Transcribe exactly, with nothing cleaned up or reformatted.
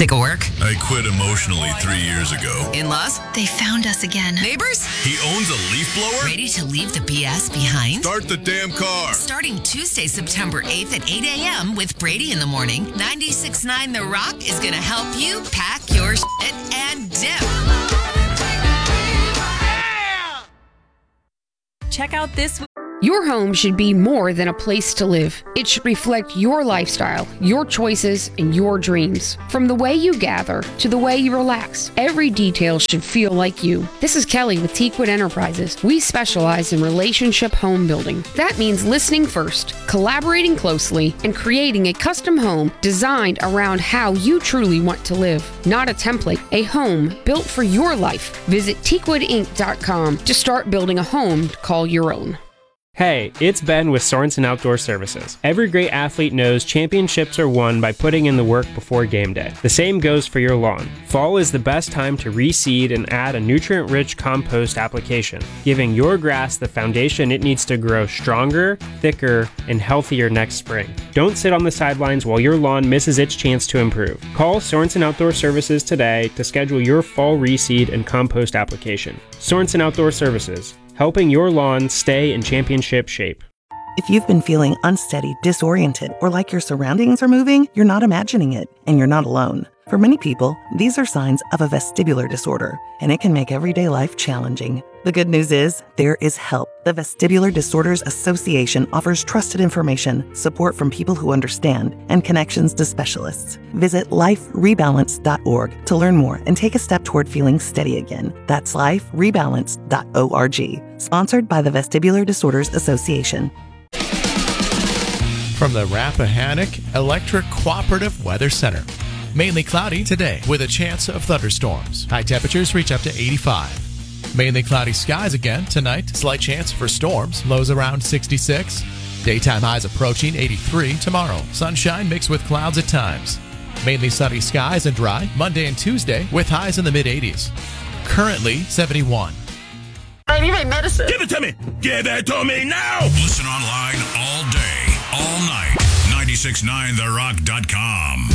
Sick of work? I quit emotionally three years ago. In-laws? They found us again. Neighbors? He owns a leaf blower? Ready to leave the B S behind? Start the damn car. Starting Tuesday, September eighth at eight a.m. with Brady in the morning, ninety-six point nine The Rock is going to help you pack your shit and dip. Check out this. Your home should be more than a place to live. It should reflect your lifestyle, your choices, and your dreams. From the way you gather to the way you relax, every detail should feel like you. This is Kelly with Teakwood Enterprises. We specialize in relationship home building. That means listening first, collaborating closely, and creating a custom home designed around how you truly want to live. Not a template, a home built for your life. Visit teakwood inc dot com to start building a home to call your own. Hey, it's Ben with Sorensen Outdoor Services. Every great athlete knows championships are won by putting in the work before game day. The same goes for your lawn. Fall is the best time to reseed and add a nutrient-rich compost application, giving your grass the foundation it needs to grow stronger, thicker, and healthier next spring. Don't sit on the sidelines while your lawn misses its chance to improve. Call Sorensen Outdoor Services today to schedule your fall reseed and compost application. Sorensen Outdoor Services, helping your lawn stay in championship shape. If you've been feeling unsteady, disoriented, or like your surroundings are moving, you're not imagining it, and you're not alone. For many people, these are signs of a vestibular disorder, and it can make everyday life challenging. The good news is, there is help. The Vestibular Disorders Association offers trusted information, support from people who understand, and connections to specialists. Visit life rebalance dot org to learn more and take a step toward feeling steady again. That's life rebalance dot org. Sponsored by the Vestibular Disorders Association. From the Rappahannock Electric Cooperative Weather Center. Mainly cloudy today with a chance of thunderstorms. High temperatures reach up to eighty-five. Mainly cloudy skies again tonight. Slight chance for storms. Lows around sixty-six. Daytime highs approaching eighty-three tomorrow. Sunshine mixed with clouds at times. Mainly sunny skies and dry Monday and Tuesday with highs in the mid-eighties. Currently seventy-one. I need my medicine. Give it to me. Give it to me now. Listen online all day, all night. ninety-six point nine the rock dot com.